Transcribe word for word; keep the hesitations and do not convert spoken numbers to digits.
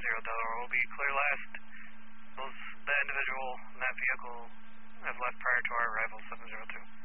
zero Delaware will be clear last. Those, that individual and that vehicle have left prior to our arrival, seven zero two.